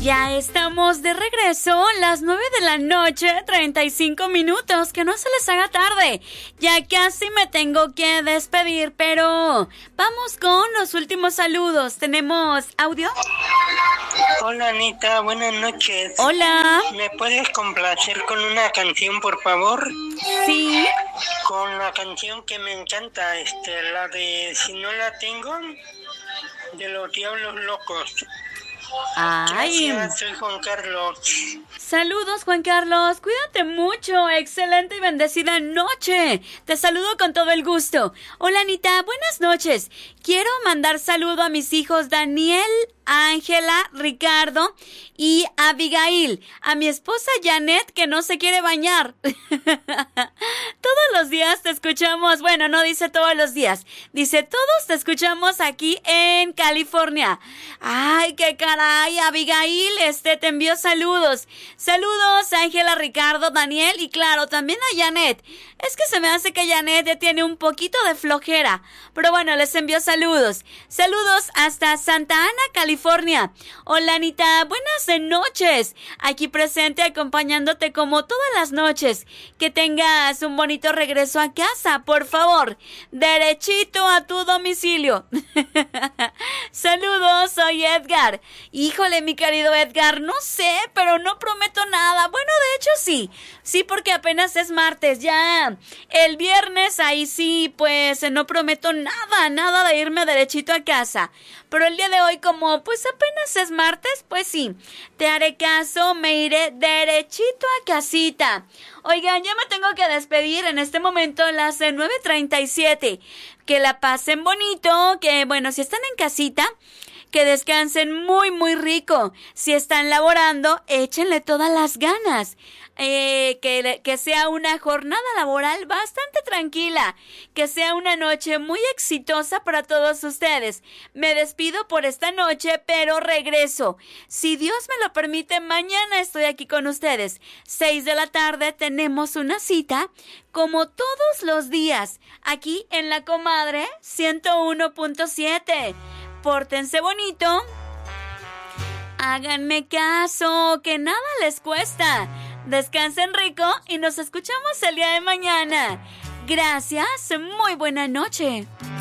Ya estamos de regreso, las 9 de la noche, 35 minutos, que no se les haga tarde. Ya casi me tengo que despedir, pero vamos con los últimos saludos. ¿Tenemos audio? Hola Anita, buenas noches. Hola. ¿Me puedes complacer con una canción, por favor? Sí. Con la canción que me encanta, la de Si no la tengo, de Los Diablos Locos. Ay. Gracias, soy Juan Carlos. Saludos, Juan Carlos. Cuídate mucho. Excelente y bendecida noche. Te saludo con todo el gusto. Hola, Anita. Buenas noches. Quiero mandar saludo a mis hijos Daniel, Ángela, Ricardo y Abigail. A mi esposa Janet, que no se quiere bañar. Todos los días te escuchamos. Bueno, no dice todos los días. Dice todos te escuchamos aquí en California. Ay, qué caray. Abigail, te envío saludos. Saludos, Ángela, Ricardo, Daniel y claro, también a Janet. Es que se me hace que Janet ya tiene un poquito de flojera. Pero bueno, les envío saludos. Saludos hasta Santa Ana, California. Hola, Anita. Buenas noches. Aquí presente acompañándote como todas las noches. Que tengas un bonito regreso a casa, por favor. Derechito a tu domicilio. Saludos, soy Edgar. Híjole, mi querido Edgar, no sé, pero no prometo nada. Bueno, de hecho sí. Sí, porque apenas es martes, ya. El viernes, ahí sí, pues no prometo nada de irme derechito a casa. Pero el día de hoy, como pues apenas es martes, pues sí, te haré caso, me iré derechito a casita. Oigan, ya me tengo que despedir en este momento, las 9:37. Que la pasen bonito, que bueno, si están en casita, que descansen muy, muy rico. Si están laborando, échenle todas las ganas. Que sea una jornada laboral bastante tranquila. Que sea una noche muy exitosa para todos ustedes. Me despido por esta noche, pero regreso. Si Dios me lo permite, mañana estoy aquí con ustedes. 6 de la tarde tenemos una cita, como todos los días, aquí en La Comadre 101.7. Pórtense bonito, háganme caso, que nada les cuesta. Descansen rico y nos escuchamos el día de mañana. Gracias, muy buena noche.